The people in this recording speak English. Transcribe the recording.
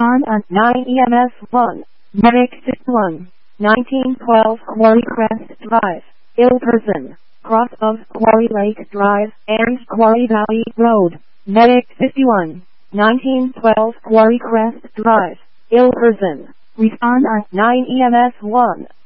Respond on 9 EMS 1. Medic 61. 1912 Quarry Crest Drive, Ilperson, cross of Quarry Lake Drive and Quarry Valley Road. Medic 51. 1912 Quarry Crest Drive, Ilperson. Respond on 9 EMS 1.